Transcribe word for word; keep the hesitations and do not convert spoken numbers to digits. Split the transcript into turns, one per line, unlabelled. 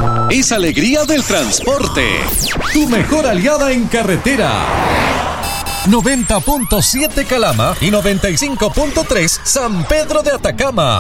es alegría del transporte.
Tu mejor aliada en carretera. noventa punto siete Calama y noventa y cinco punto tres San Pedro de Atacama.